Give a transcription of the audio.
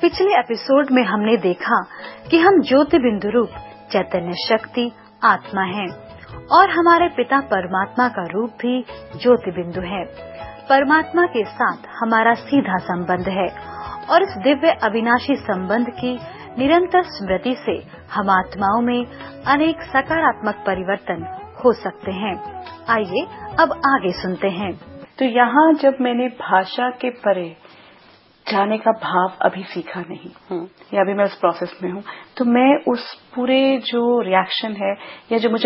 पिछले एपिसोड में हमने देखा कि हम ज्योति बिंदु रूप चैतन्य शक्ति आत्मा हैं और हमारे पिता परमात्मा का रूप भी ज्योति बिंदु है। परमात्मा के साथ हमारा सीधा संबंध है और इस दिव्य अविनाशी संबंध की निरंतर स्मृति से हम आत्माओं में अनेक सकारात्मक परिवर्तन हो सकते हैं। आइए अब आगे सुनते हैं। तो यहाँ जब मैंने भाषा के परे जाने का भाव अभी सीखा नहीं या अभी मैं उस प्रोसेस में हूँ, तो मैं उस पूरे जो रिएक्शन है या जो मुझे